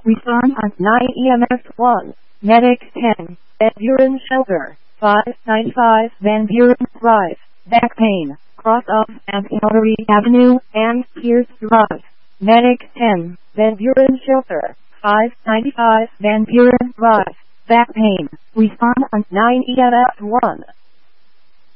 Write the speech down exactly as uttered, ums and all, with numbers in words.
Respond on nine E M S one. Medic ten. Van Buren Shelter. five ninety-five Van Buren Drive. Back pain. Cross of Antinory Avenue and Pierce Drive. Medic ten. Van Buren Shelter. five ninety-five Van Buren Drive. Back pain. Respond on nine E M S one.